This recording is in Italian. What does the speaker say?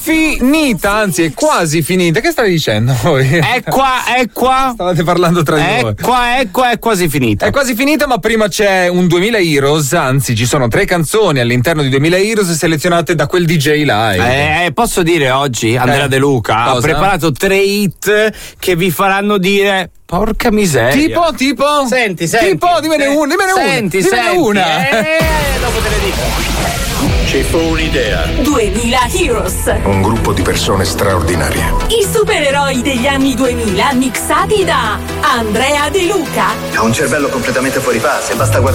finita, anzi è quasi finita. Che stavi dicendo voi? È qua. Stavate parlando tra di voi. È quasi finita. È quasi finita, ma prima c'è un 2000 Heroes, anzi ci sono 3 canzoni all'interno di 2000 Heroes selezionate da quel DJ live. Posso dire oggi, Andrea De Luca ha preparato 3 hit che vi faranno dire porca miseria. Tipo? Senti. Tipo, dimmene una. Senti. Una. Dopo te ne dico. Ci fu un'idea. 2000 Heroes. Un gruppo di persone straordinarie. I supereroi degli anni 2000 mixati da Andrea De Luca. Ha un cervello completamente fuori fase, basta guardare